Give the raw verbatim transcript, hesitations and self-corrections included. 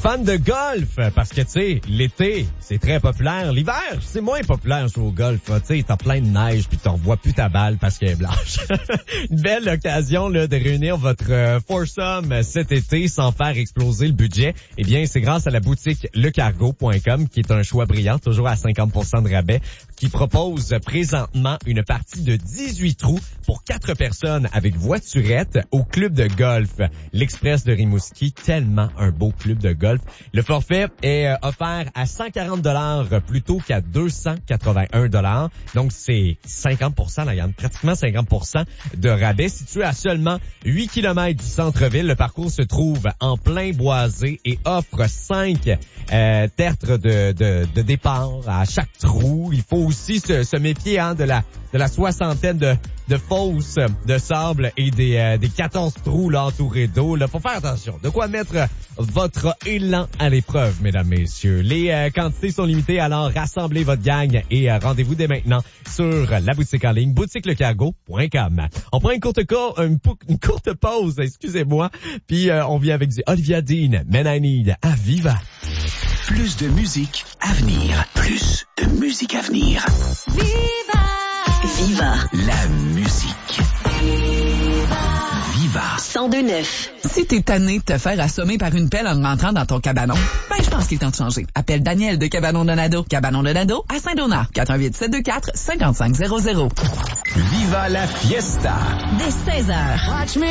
fan de golf, parce que, tu sais, l'été, c'est très populaire. L'hiver, c'est moins populaire jouer au golf. Tu sais, t'as plein de neige, puis t'en revois plus ta balle parce qu'elle est blanche. Une belle occasion là de réunir votre euh, foursome cet été sans faire exploser le budget. Eh bien, c'est grâce à la boutique le cargo point com, qui est un choix brillant, toujours à cinquante pour cent de rabais, qui propose présentement une partie de dix-huit trous pour quatre personnes avec voiturette au club de golf. L'Express de Rimouski, tellement un beau club de golf. Le forfait est euh, offert à cent quarante dollars plutôt qu'à deux cent quatre-vingt-un dollars. Donc, c'est cinquante pour cent, là, il y a pratiquement cinquante pour cent de rabais. Situé à seulement huit kilomètres du centre-ville, le parcours se trouve en plein boisé et offre cinq euh, tertres de, de, de départ à chaque trou. Il faut aussi se, se méfier hein, de la de la soixantaine de, de fosses de sable et des, euh, des quatorze trous là, entourés d'eau. Là, faut faire attention. De quoi mettre votre élan à l'épreuve, mesdames, messieurs. Les euh, quantités sont limitées, alors rassemblez votre gang et euh, rendez-vous dès maintenant sur la boutique en ligne boutique le cargo point com. On prend une courte, co- une, pou- une courte pause, excusez-moi, puis euh, on vient avec du Olivia Dean, Man I Need à Viva. Plus de musique à venir. Plus de musique à venir. Viva! Viva la musique. Viva. Viva. cent deux neuf. Si t'es tanné de te faire assommer par une pelle en rentrant dans ton cabanon, ben je pense qu'il est temps de changer. Appelle Daniel de Cabanon Donado. Cabanon Donado à Saint-Donat. quatre un huit, sept deux quatre, cinq cinq zéro zéro. Viva la fiesta. Dès seize heures. Watch me.